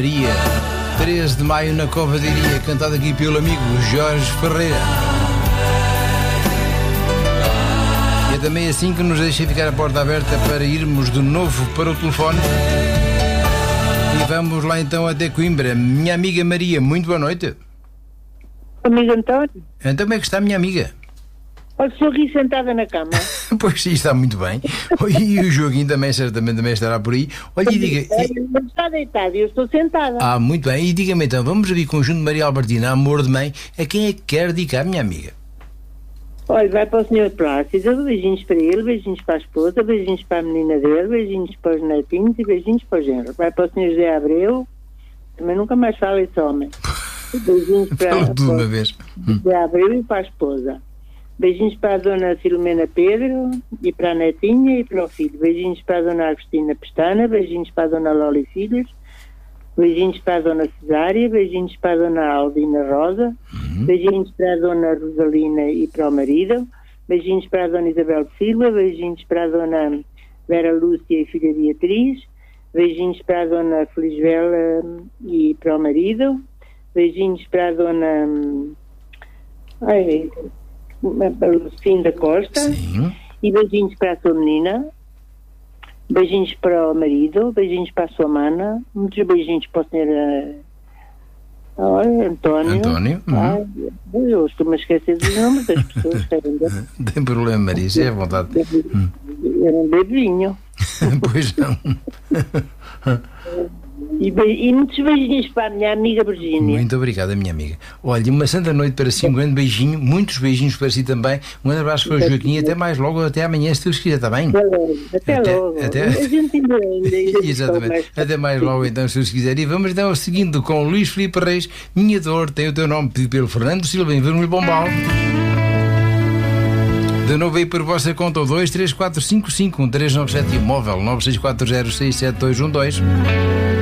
Maria, 13 de maio na Cova de Iria, cantado aqui pelo amigo Jorge Ferreira. E é também assim que nos deixa ficar a porta aberta para irmos de novo para o telefone. E vamos lá então até Coimbra. Minha amiga Maria, muito boa noite. Amigo António? Então como é que está, minha amiga? Olha, estou aqui sentada na cama. Pois sim, está muito bem. E o Joaquim também certamente também estará por aí. Olha, e diga... Ele está deitado e eu estou sentada. Ah, muito bem. E diga-me então, vamos ouvir Conjunto de Maria Albertina, Amor de Mãe. A quem é que quer dedicar, minha amiga? Olha, vai para o Sr. Plácido, beijinhos para ele, beijinhos para a esposa, beijinhos para a menina dele, beijinhos para os netinhos e beijinhos para o genro. Vai para o Sr. José Abreu, também nunca mais fala esse homem. Beijinhos para tudo uma vez. José Abreu e para a esposa. Beijinhos para a dona Filomena Pedro e para a netinha e para o filho. Beijinhos para a dona Agostina Pestana, beijinhos para a dona Loli Filhos, beijinhos para a dona Cesária, beijinhos para a dona Aldina Rosa, beijinhos para a dona Rosalina e para o marido, beijinhos para a dona Isabel de Silva, beijinhos para a dona Vera Lúcia e filha Beatriz, beijinhos para a dona Felisbela e para o marido, beijinhos para a dona Lucinda Costa. Sim. E beijinhos para a sua menina, beijinhos para o marido, beijinhos para a sua mana, muitos beijinhos para o senhor António. Eu estou-me a esquecer dos nomes das pessoas. Não tem problema, Maria, isso é à vontade. Era um bebezinho. Pois não. E muitos beijinhos para a minha amiga Virgínia. Muito obrigada, minha amiga. Olha, uma santa noite para si, um grande beijinho, muitos beijinhos para si também. Um grande abraço para o Joaquim, até mais logo, até amanhã, se Deus quiser, está bem? Até logo. A gente ainda exatamente. Até mais logo, então, se Deus quiser. E vamos então ao seguinte, com o Luís Filipe Reis, Minha Dor, tem o teu nome pedido pelo Fernando Silva, em Vermelho Bombal. De novo aí por vossa conta, o 23455 1397 e o móvel 96406712.